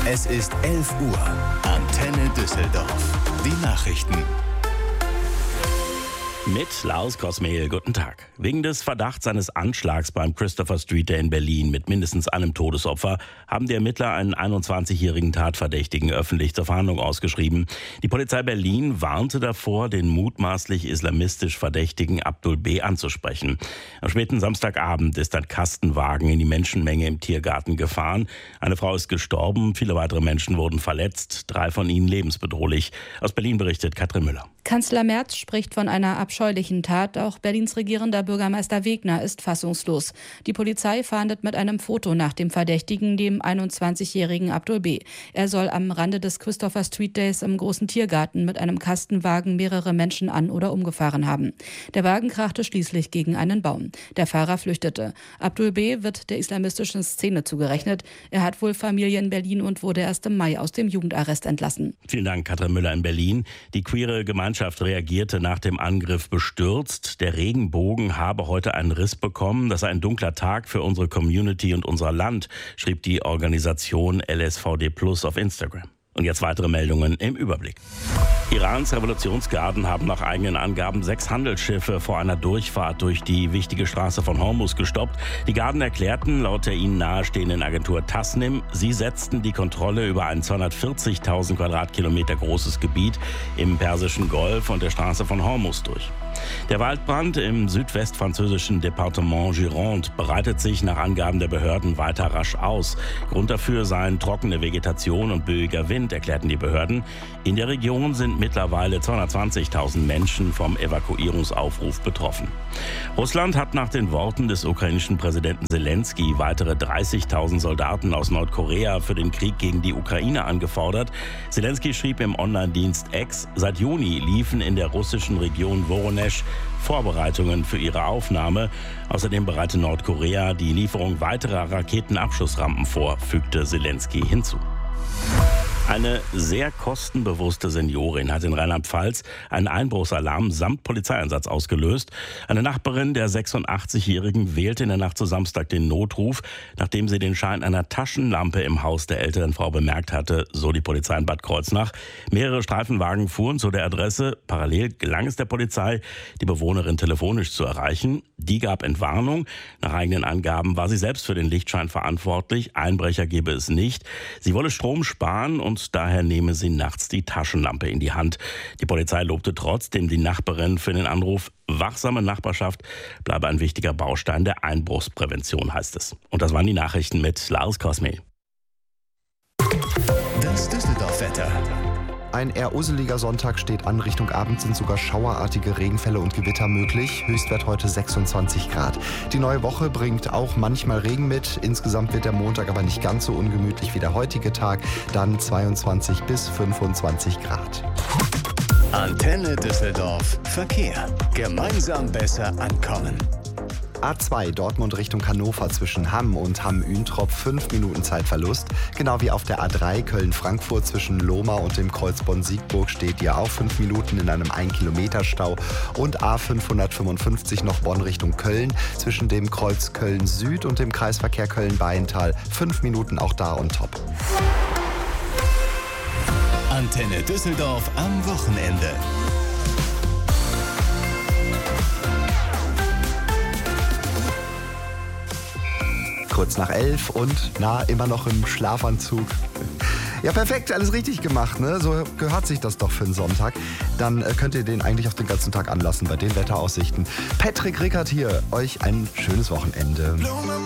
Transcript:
Es ist 11 Uhr. Antenne Düsseldorf. Die Nachrichten. Mit Lars Kosmehl, guten Tag. Wegen des Verdachts eines Anschlags beim Christopher Street Day in Berlin mit mindestens einem Todesopfer haben die Ermittler einen 21-jährigen Tatverdächtigen öffentlich zur Fahndung ausgeschrieben. Die Polizei Berlin warnte davor, den mutmaßlich islamistisch Verdächtigen Abdul B. anzusprechen. Am späten Samstagabend ist ein Kastenwagen in die Menschenmenge im Tiergarten gefahren. Eine Frau ist gestorben, viele weitere Menschen wurden verletzt, 3 von ihnen lebensbedrohlich. Aus Berlin berichtet Katrin Müller. Kanzler Merz spricht von einer abscheulichen Tat. Auch Berlins regierender Bürgermeister Wegner ist fassungslos. Die Polizei fahndet mit einem Foto nach dem Verdächtigen, dem 21-jährigen Abdul B. Er soll am Rande des Christopher Street Days im großen Tiergarten mit einem Kastenwagen mehrere Menschen an- oder umgefahren haben. Der Wagen krachte schließlich gegen einen Baum. Der Fahrer flüchtete. Abdul B. wird der islamistischen Szene zugerechnet. Er hat wohl Familie in Berlin und wurde erst im Mai aus dem Jugendarrest entlassen. Vielen Dank, Katrin Müller in Berlin. Die queere Gemeinschaft reagierte nach dem Angriff bestürzt. Der Regenbogen habe heute einen Riss bekommen. Das sei ein dunkler Tag für unsere Community und unser Land, schrieb die Organisation LSVD Plus auf Instagram. Und jetzt weitere Meldungen im Überblick. Irans Revolutionsgarden haben nach eigenen Angaben 6 Handelsschiffe vor einer Durchfahrt durch die wichtige Straße von Hormuz gestoppt. Die Garden erklärten laut der ihnen nahestehenden Agentur Tasnim, sie setzten die Kontrolle über ein 240.000 Quadratkilometer großes Gebiet im Persischen Golf und der Straße von Hormuz durch. Der Waldbrand im südwestfranzösischen Departement Gironde breitet sich nach Angaben der Behörden weiter rasch aus. Grund dafür seien trockene Vegetation und böiger Wind, erklärten die Behörden. In der Region sind mittlerweile 220.000 Menschen vom Evakuierungsaufruf betroffen. Russland hat nach den Worten des ukrainischen Präsidenten Zelensky weitere 30.000 Soldaten aus Nordkorea für den Krieg gegen die Ukraine angefordert. Zelensky schrieb im Online-Dienst X, seit Juni liefen in der russischen Region Voronezh Vorbereitungen für ihre Aufnahme. Außerdem bereite Nordkorea die Lieferung weiterer Raketenabschussrampen vor, fügte Zelensky hinzu. Eine sehr kostenbewusste Seniorin hat in Rheinland-Pfalz einen Einbruchsalarm samt Polizeieinsatz ausgelöst. Eine Nachbarin der 86-Jährigen wählte in der Nacht zu Samstag den Notruf, nachdem sie den Schein einer Taschenlampe im Haus der älteren Frau bemerkt hatte, so die Polizei in Bad Kreuznach. Mehrere Streifenwagen fuhren zu der Adresse. Parallel gelang es der Polizei, die Bewohnerin telefonisch zu erreichen. Die gab Entwarnung. Nach eigenen Angaben war sie selbst für den Lichtschein verantwortlich. Einbrecher gebe es nicht. Sie wolle Strom sparen und daher nehme sie nachts die Taschenlampe in die Hand. Die Polizei lobte trotzdem die Nachbarin für den Anruf. Wachsame Nachbarschaft bleibe ein wichtiger Baustein der Einbruchsprävention, heißt es. Und das waren die Nachrichten mit Lars Kosmehl. Das Düsseldorf-Wetter. Ein eher useliger Sonntag steht an. Richtung Abend sind sogar schauerartige Regenfälle und Gewitter möglich. Höchstwert heute 26 Grad. Die neue Woche bringt auch manchmal Regen mit. Insgesamt wird der Montag aber nicht ganz so ungemütlich wie der heutige Tag. Dann 22 bis 25 Grad. Antenne Düsseldorf. Verkehr. Gemeinsam besser ankommen. A2 Dortmund Richtung Hannover zwischen Hamm und Hamm-Üntrop 5 Minuten Zeitverlust. Genau wie auf der A3 Köln-Frankfurt zwischen Lohmar und dem Kreuz Bonn-Siegburg steht ihr auch 5 Minuten in einem 1-Kilometer-Stau. Und A555 noch Bonn Richtung Köln zwischen dem Kreuz Köln-Süd und dem Kreisverkehr Köln-Bayental 5 Minuten auch da on top. Antenne Düsseldorf am Wochenende. Kurz nach 11 und immer noch im Schlafanzug. Ja, perfekt, alles richtig gemacht, ne? So gehört sich das doch für einen Sonntag. Dann könnt ihr den eigentlich auch den ganzen Tag anlassen bei den Wetteraussichten. Patrick Rickert hier, euch ein schönes Wochenende.